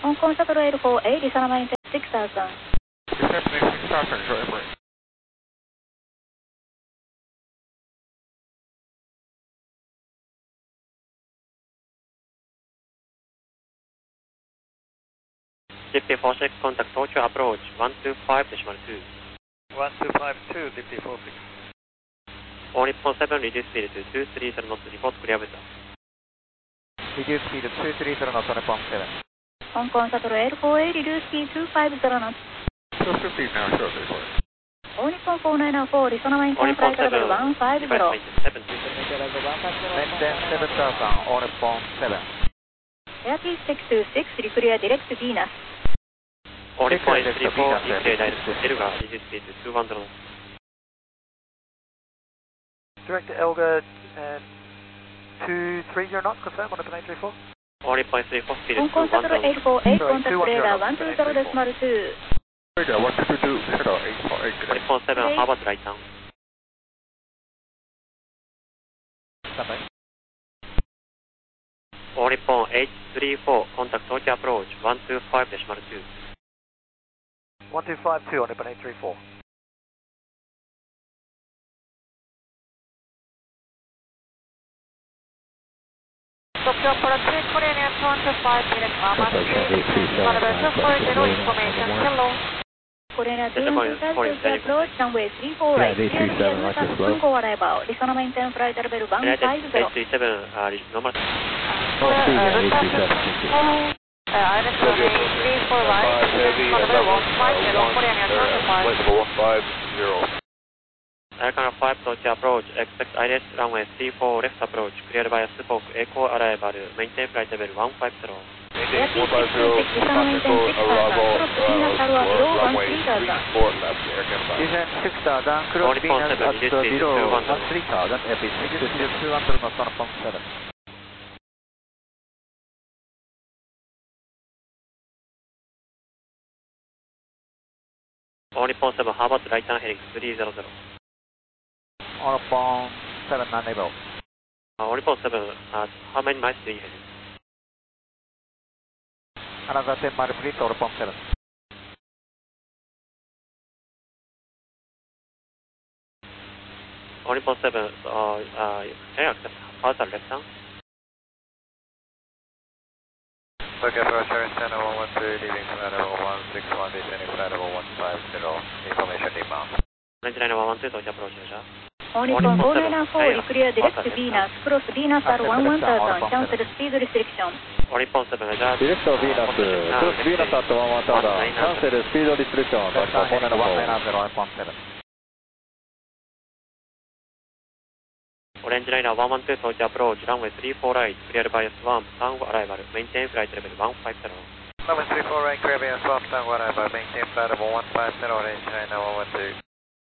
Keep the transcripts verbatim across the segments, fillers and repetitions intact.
香港シャトル エルフォーエー、リサナマインテンろくさん。 フィフティーフォーシックス contact Tokyo approach one two five decimal two. one two five two, fifty four six. All Nippon seven, reduce speed to two three zero knots, report clear weather. Reduce speed to two three zero knots on Nippon seven. 香港シャトル エルフォーエー、リデュースピードにひゃくごじゅうノット。 two fifty now, sure, report. 大日本フォーナイナーフォー、リサナマインテンフライトレベルone five zero。 seven. Maintain seven thousand, all Nippon seven. エアピースろくにじゅうろく、リクリアディレクトビーナス。 All Nippon eight three four, declare direct Elga, reduce speed to two one zero knots. Direct Elga and two three zero knots, confirm on Nippon eight three four. All Nippon eight three four, speed 香 is 港 two シャト one ル zero エルフォーエー、コンタクトレーダーワンツーゼロデシマルツー。 Radar one two two, shadow eight four eight. All Nippon seven, Harvard right down. Standby. All Nippon eight three four, contact Tokyo approach one two five decimal two. one two five two on Nippon eight three four. Tokyo approach Korean Air one two five, direct Almaty, Manaber two four zero, information, hello. Korean Air two one two five, Tokyo approach, runway three four right, clear to be a Tango arrival, Risana maintain flight level one five zero. eight three seven, uh, normal. Korea, uh, route uh, Island runway three four right, Manaber one five zero, Korean Air one two five. one five zero. Aircraft five, Tokyo approach, expect I L S runway three four left approach, cleared by a Spoke Echo arrival, maintain flight level one five zero. Air P six two six, Risana maintain six thousand, cross Venus Arrow below one three thousand. Descend six thousand, cross Venus at below one three thousand, Air P six two six, two hundred knots on Nippon seven. All Nippon seven, Harvard right down heading three zero zero. On Nippon seven, non-able. Uh, All Nippon seven, uh, how many miles do you heading? Another ten mile fleet, on Nippon seven. All Nippon seven, uh, uh, can you accept further left down? Okay, approach Channel one one three, leaving flight level one six one, descending flight level one five zero, information inbound. Range line one one two, Tokyo approach, Asia. 大日本フォーナイナーフォー、リクリアディレクトビーナス、クロスビーナス アールワンワンゼロ、キャンセルスピードリストリクション。 All Nippon seven, Asia. ディレクトビーナス、クロスビーナスアットワンワンゼロ、キャンセルスピードリストリクション、Nippon one nine zero, Nippon seven. Orange line one one two, Tokyo approach, runway three four right, cleared by Swamp, Tango arrival, maintain flight level one five zero. Runway three four right, Caribbean Swamp, Tango arrival, maintain flight level one five zero, Orange line one one two.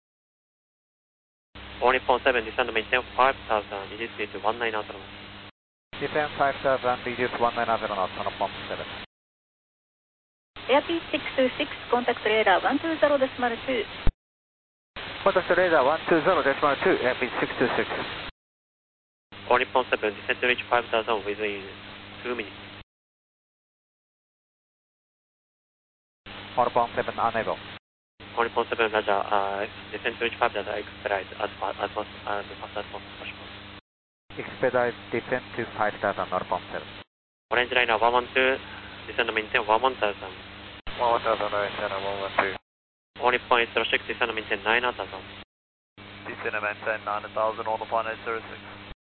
All Nippon seven, descend maintain five thousand, reduce speed to one nine zero knots. Descend five thousand, reduce one nine zero knots on Nippon seven. Air P six two six, contact radar one two zero decimal two. Contact radar one two zero decimal two, Air P six two six. All Nippon seven, descend to reach five thousand within two minutes. On Nippon seven, unable. All Nippon seven, Raja, uh, descend to reach five thousand, expedite as fast as, fast, as fast as possible. Expedite descent to five thousand, Nippon seven. Orange line one one two, descend maintain one one thousand. one one thousand, Orange line one one two. All Nippon eight zero six, descend maintain nine thousand. Descend maintain nine thousand, on Nippon eight zero six.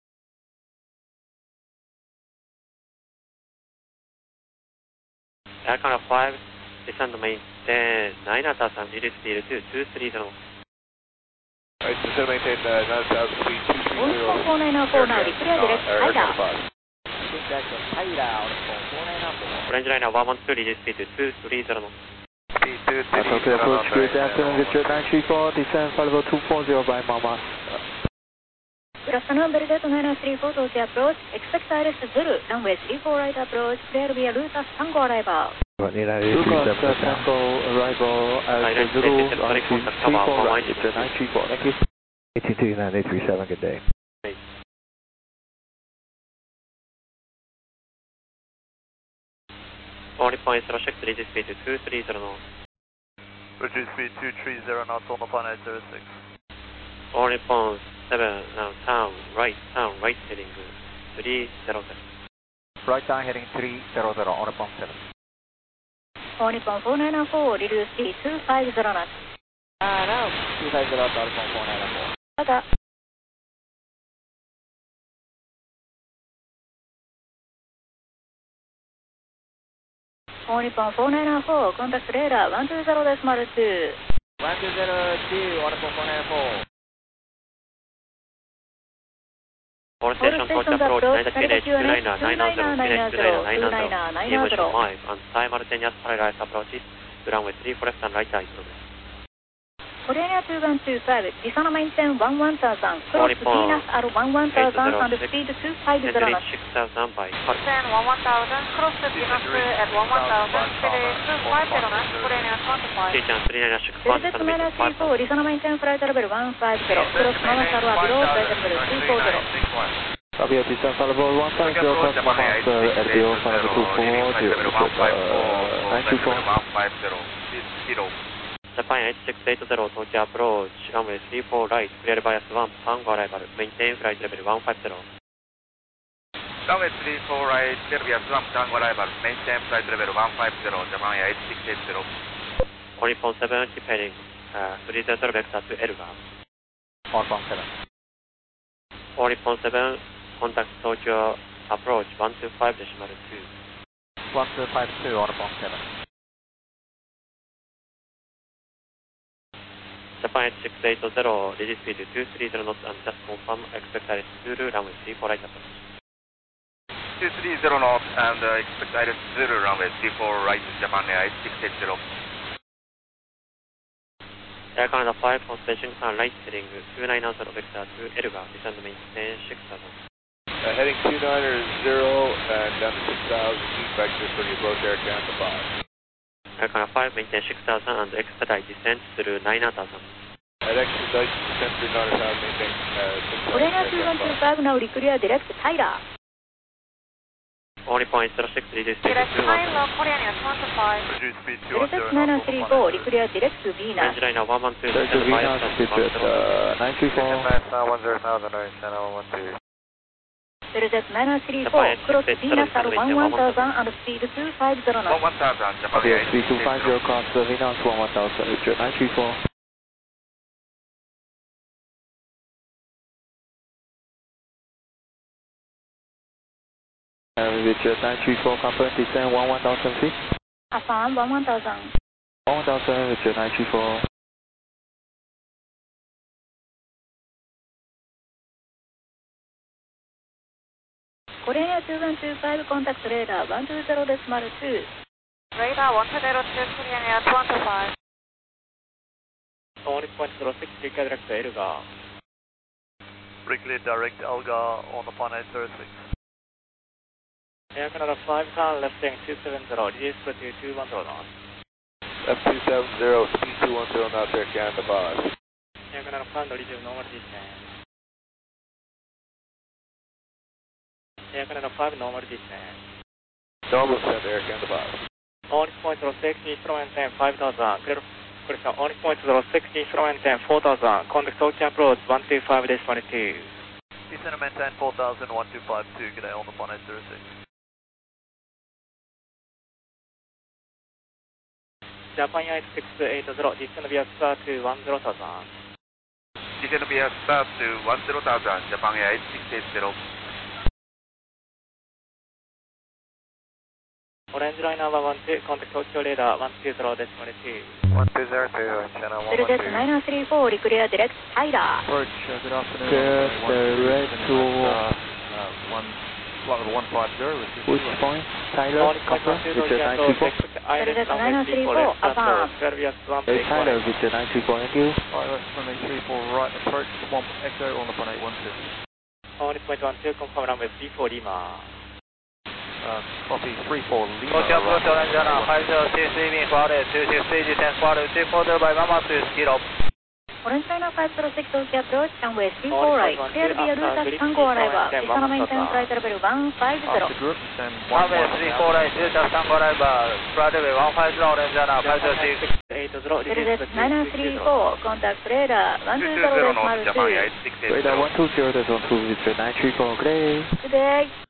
Aircraft five, descend maintain nine thousand, reduce speed to two three zero. Alright, descend maintain uh, nine thousand, speed two three zero. 大日本フォーナイナーフォー、ナウリクリアディレクトタイラー。 Orange line one one two, reduce speed to two three zero knots. Speed two three zero. Tokyo approach, good afternoon, get your nine three four, descend flight level two four zero by Mama. Good afternoon, Belgrade nine three four, Tokyo approach, expect I L S Zulu, runway three four right approach, clear via Lucas Tango arrival. Lucas Tango arrival at Zulu, runway three four right, get your nine three four, thank you. eight two nine eight three seven, good day. All Nippon zero six, reduce speed to two three zero knots. Reduce speed two three zero knots on the Nippon eight zero six. All Nippon seven, now turn right, turn right heading three zero zero. Right down heading three zero zero, All Nippon seven. All Nippon four nine four, reduce speed two five zero knots. Uh, no. two five zero, All Nippon four nine four. ただ。All Nippon four nine four, contact radar one two zero decimal two. one two zero two, All Nippon four nine four. All station approach approach nine Q H two nine nine nine zero, Q H two nine nine zero, Evolution five, and simultaneous parallel approaches to runway three four left and right eye progress. Korea two one two five, descend maintain one one thousand, cross Venus at one one thousand and speed two five zero knots. six thousand by Pulse. Descend one one thousand, cross Venus at one one thousand, speed two five zero knots, Korea twenty-five. Station three nine six one, Delta nine three four, descend maintain flight level one five zero, cross Mama Sarwa below flight level three four zero. Copy, descend level one five zero, cross Mama Sarwa L B O level two four zero, nine two four. Japan eight six eight zero, Tokyo approach, runway three four right, clear bias one, Tango arrival, maintain flight level one five zero. Runway three four right, clear bias one, Tango arrival, maintain flight level one five zero, Japan eight six eight zero. All Nippon seven, keep heading, uh, three zero zero vector to Elga. All Nippon seven. All Nippon seven, contact Tokyo approach one two five decimal two. one two five two, All Nippon seven. Japan eight six eight zero, ready speed two three zero knots and just confirm, expect I R S Zulu, runway three four right approach. two three zero knots and uh, expect I R S Zulu, runway three four right, Japan eight six eight zero. Air Canada five, constellation turn right heading two nine zero vector to Elga, descend maintain six thousand. Uh, heading two nine zero and down to six thousand, keep vector for the approach Air Canada five. Air Canada five, maintain six thousand and expedite descent through nine thousand. At expedite descent through nine thousand, maintain uh, six thousand. Korea two one two five, now declare direct Tyler. All Nippon zero six, reduce speed Direct two one time, zero. Korea twenty-five. Reduce speed two one zero. Delta nine three four, declare direct to Venus. Range line one one two, Direct to Venus, pitch at uh, nine three four. one zero thousand, channel one two. Delta nine three four, cross Venus at one one thousand and speed two five zero knots. one thousand, Japan Copy, eight speed six two eight five zero. zero, cross Venus one one thousand, pitch at nine three four. And pitch at nine three four, confirm descend one one thousand feet. Affirm one one thousand. one one thousand, pitch at nine three four. Korea two one two five, contact radar one two zero decimal two. Radar one two zero two, Korea twenty-five. All Nippon zero six, declare direct to Elga. Reclear direct Elga on the Nippon eight zero six. Air Canada five, turn left heading two seven zero, reduce speed to two one zero knots. F two seven zero, speed two one zero knots, Air Canada five. Air Canada five, resume normal descent. Air Canada five, normal descent. Normal descent, Air Canada five. All Nippon zero six, instrument ten five thousand, clear. Correction, all Nippon zero six, instrument ten four thousand, contact Tokyo approach one two five decimal two. Descend maintain four thousand, one two five two, good day on the Nippon eight zero six. Japan eight six eight zero, descend via star to one zero thousand. Descend via start to one zero thousand, Japan eight six eight zero. Orange line number one two, contact Tokyo radar one two zero decimal two. one two zero two, channel one one Delta two. nine three four, declare direct Tyler. Approach, uh, good afternoon. Good, direct to one, flight level one five zero. Which point? Tyler, confirm, Victor nine three four. Delta nine three four, affirm. Hey, Tyler, Victor nine three four, thank you. Pilot, runway three four right, approach, Swamp Echo on the Nippon eight one two. All Nippon one two, confirm runway three four Lima. Uh, copy, three four Lima. Tokyo approach orange runner five zero six, leaving flight two six three, descend flight two four zero by one one two, speed up. Orange China five zero six Tokyo approach, runway three four right, clear to be a Lutas Tango arrival, Kisama maintain flight level one five zero. Runway three four right, Lutas Tango arrival, flight level one five zero, Orange China five zero six. nine three four, contact radar one two zero decimal two. Radar one two zero decimal two, it's nine three four, clear. Good day.